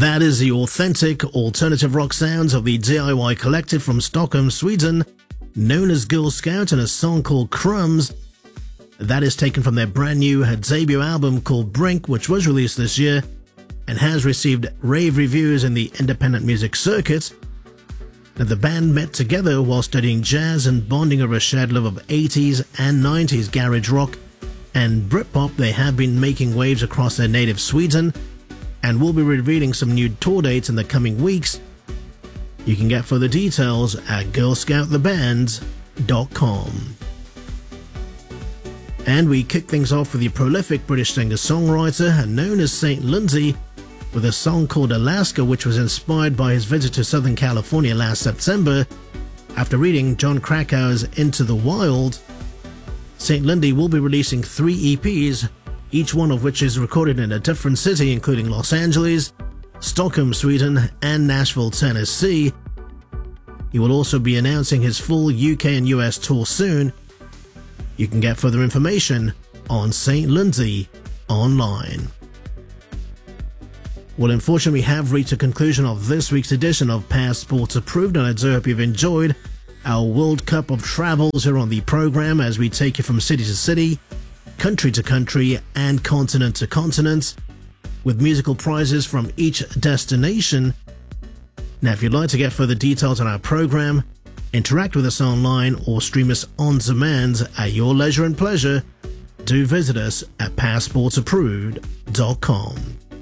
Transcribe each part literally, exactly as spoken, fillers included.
That is the authentic alternative rock sounds of the D I Y collective from Stockholm, Sweden, known as Girl Scout, and a song called Crumbs. That is taken from their brand new debut album called Brink, which was released this year and has received rave reviews in the independent music circuit. Now, the band met together while studying jazz and bonding over a shared love of eighties and nineties garage rock and Britpop. They have been making waves across their native Sweden and will be revealing some new tour dates in the coming weeks. You can get further details at girl scout the band dot com. And we kick things off with the prolific British singer-songwriter known as Saint Lundy with a song called Alaska, which was inspired by his visit to Southern California last September. After reading Jon Krakauer's Into the Wild, Saint Lundy will be releasing three E Ps, each one of which is recorded in a different city, including Los Angeles, Stockholm, Sweden, and Nashville, Tennessee. He will also be announcing his full U K and U S tour soon. You can get further information on Saint Lundy online. Well, unfortunately, we have reached the conclusion of this week's edition of Passport Approved, and I do hope you've enjoyed our World Cup of travels here on the program as we take you from city to city, country to country, and continent to continent, with musical prizes from each destination. Now, if you'd like to get further details on our program, interact with us online, or stream us on demand at your leisure and pleasure, do visit us at passport approved dot com.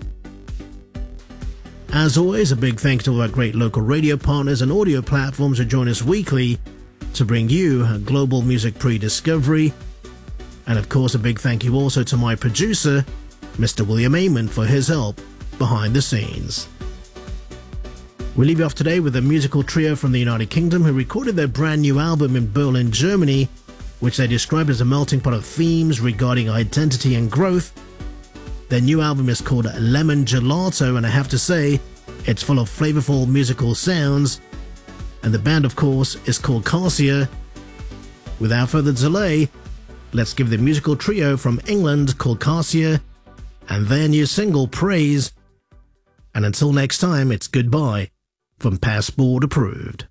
As always, a big thank you to all our great local radio partners and audio platforms who join us weekly to bring you a global music pre-discovery. And of course, a big thank you also to my producer, Mister William Amon, for his help behind the scenes. We leave you off today with a musical trio from the United Kingdom who recorded their brand new album in Berlin, Germany, which they described as a melting pot of themes regarding identity and growth. Their new album is called Lemon Gelato, and I have to say, it's full of flavorful musical sounds. And the band, of course, is called Cassia. Without further delay, let's give the musical trio from England called Cassia and their new single, Praise. And until next time, it's goodbye from Passport Approved.